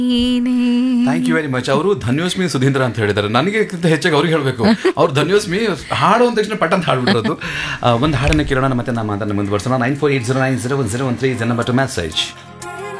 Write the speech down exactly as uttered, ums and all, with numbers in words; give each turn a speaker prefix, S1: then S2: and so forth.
S1: Thank you very much. ಅವರು ಧನ್ಯೋಸ್ಮಿ ಸುಧೀಂದ್ರ ಅಂತ ಹೇಳಿದ್ದಾರೆ. ನನಗೆಕ್ಕಿಂತ ಹೆಚ್ಚಾಗಿ ಅವ್ರಿಗೆ ಹೇಳಬೇಕು. ಅವ್ರು ಧನ್ಯೋಸ್ಮಿ ಹಾಡು ಅಂದ ತಕ್ಷಣ ಪಟ್ ಅಂತ ಹಾಡ್ಬಿಟ್ರದು. ಒಂದು ಹಾಡನ್ನು ಕೇಳೋಣ ಮತ್ತೆ ನಮ್ಮ ಮಾತನ್ನು ಮುಂದುವರ್ಸೋಣ. Nine four eight zero nine zero one zero one three number two message.